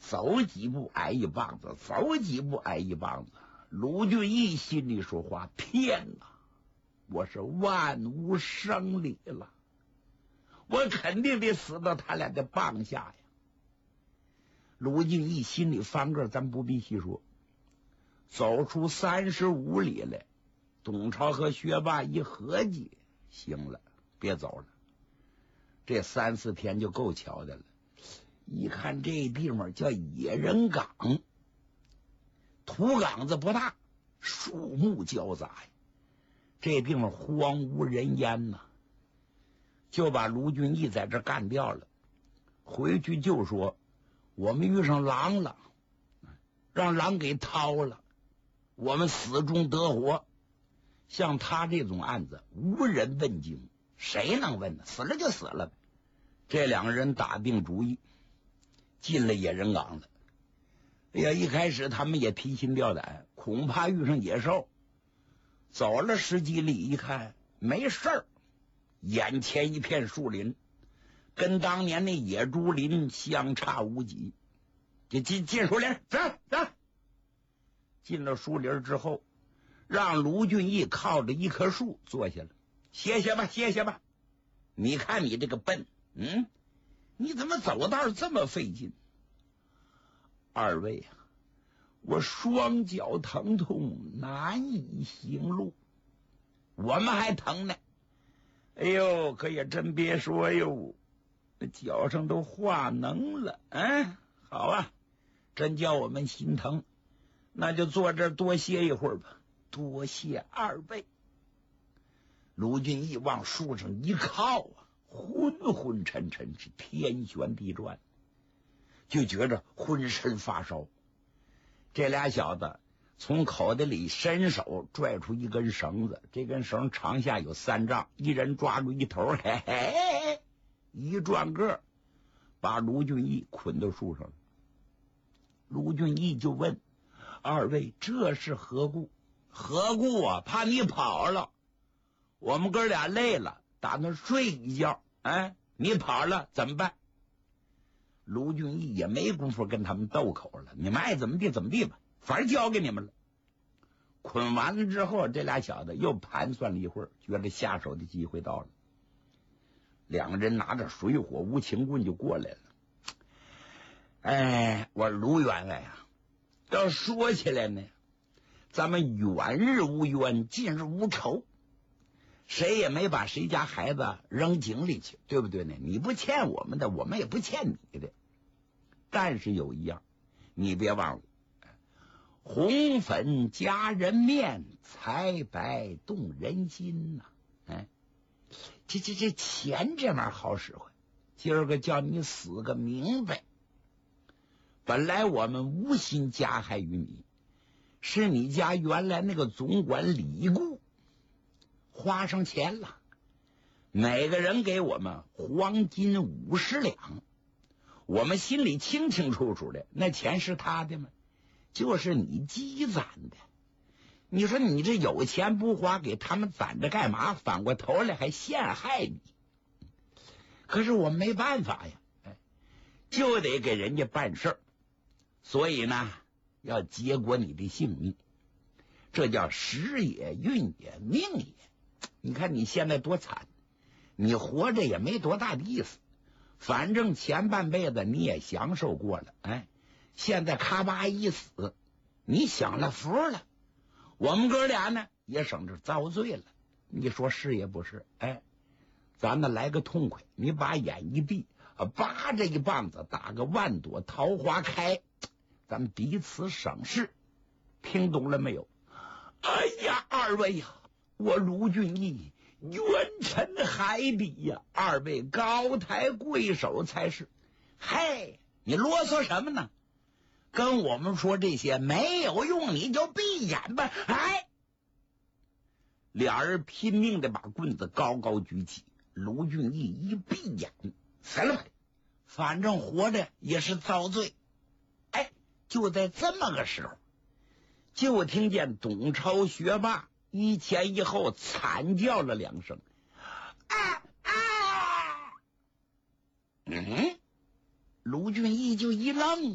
走几步挨一棒子，走几步挨一棒子。卢俊义心里说话：天哪，我是万无生理了，我肯定得死到他俩的棒下呀。卢俊义心里翻个，咱不必细说。走出35里来，董超和学霸一合计，行了，别走了，这3、4天就够瞧的了。一看这地方叫野人岗，土岗子不大，树木交杂呀，这地方荒无人烟呐，就把卢俊义在这干掉了。回去就说我们遇上狼了，让狼给掏了，我们死中得活。像他这种案子无人问津，谁能问呢？死了就死了呗。这2个人打定主意进了野人岗了。哎呀，一开始他们也提心吊胆，恐怕遇上野兽。走了10几里，一看没事儿，眼前一片树林，跟当年那野猪林相差无几。就进树林，走。进了树林之后，让卢俊义靠着一棵树坐下了，歇歇吧。你看你这个笨，你怎么走道这么费劲？2位啊，我双脚疼痛，难以行路。我们还疼呢。哎呦，可也真别说哟，那脚上都化脓了。好啊，真叫我们心疼，那就坐这儿多歇一会儿吧。多谢2位。卢俊义往树上一靠啊，昏昏沉沉，是天旋地转，就觉着浑身发烧。这俩小子从口袋里伸手拽出一根绳子，这根绳长下有3丈，一人抓住一头，嘿嘿，一转个把卢俊义捆到树上了。卢俊义就问2位这是何故？何故啊？怕你跑了，我们哥俩累了，打算睡一觉。你跑了怎么办？卢俊义也没工夫跟他们斗口了，你们爱怎么地怎么地吧，反正交给你们了。捆完了之后，这俩小子又盘算了一会儿，觉得下手的机会到了。2个人拿着水火无情棍就过来了。我卢员外啊，要说起来呢，咱们远日无冤，近日无仇，谁也没把谁家孩子扔井里去，对不对呢？你不欠我们的，我们也不欠你的。但是有一样，你别忘了，红粉夹人面，财白动人心呐。这钱这玩意儿好使唤，今儿个叫你死个明白。本来我们无心加害于你，是你家原来那个总管李固花上钱了，每个人给我们黄金50两，我们心里清清楚楚的，那钱是他的吗？就是你积攒的。你说你这有钱不花，给他们攒着干嘛？反过头来还陷害你。可是我没办法呀，就得给人家办事儿，所以呢，要结果你的性命，这叫时也运也命也。你看你现在多惨，你活着也没多大的意思，反正前半辈子你也享受过了，现在咔吧一死，你享了福了，我们哥俩呢也省着遭罪了。你说是也不是？咱们来个痛快，你把眼一闭，扒着一棒子打个万朵桃花开，咱们彼此省事。听懂了没有？哎呀，2位呀，我卢俊义冤沉海底呀，2位高抬贵手才是。嘿，你啰嗦什么呢？跟我们说这些没有用，你就闭眼吧。俩人拼命的把棍子高高举起，卢俊义一闭眼，死了吧，反正活着也是遭罪。就在这么个时候，就听见董超学霸一前一后惨叫了2声。卢俊义就一愣，